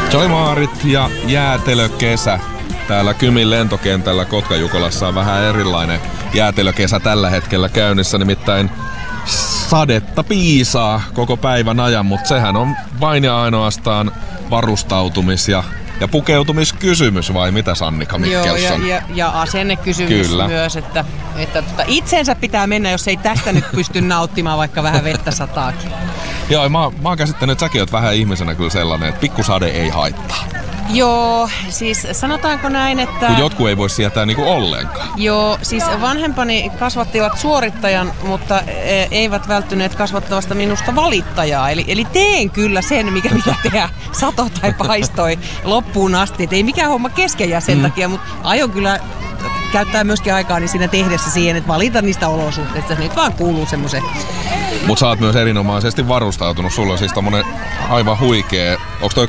Joymaarit ja jäätelökesä. Täällä Kymin lentokentällä Kotka-Jukolassa on vähän erilainen jäätelökesä tällä hetkellä käynnissä, nimittäin sadetta piisaa koko päivän ajan, mutta sehän on vain ja ainoastaan varustautumis- ja pukeutumiskysymys, vai mitä Sannika Mikkelson? Joo, ja asennekysymys kyllä. Myös, että itsensä pitää mennä, jos ei tästä nyt pysty nauttimaan, vaikka vähän vettä sataakin. Joo, mä oon käsittänyt, että säkin oot vähän ihmisenä kyllä sellainen, että pikkusade ei haittaa. Joo, siis sanotaanko näin, että... Kun jotkut ei voi sietää niinku ollenkaan. Joo, siis vanhempani kasvattivat suorittajan, mutta eivät välttyneet kasvattavasta minusta valittajaa. Eli teen kyllä sen, mikä tehdä sato tai paistoi loppuun asti. Et ei mikään homma kesken jää sen takia, mutta aion kyllä käyttää myöskin aikaa niin siinä tehdessä siihen, että valita niistä olosuhteista. Se nyt vaan kuuluu semmoisen. Mutta sä oot myös erinomaisesti varustautunut. Sulla on siis tommonen aivan huikee. Onko toi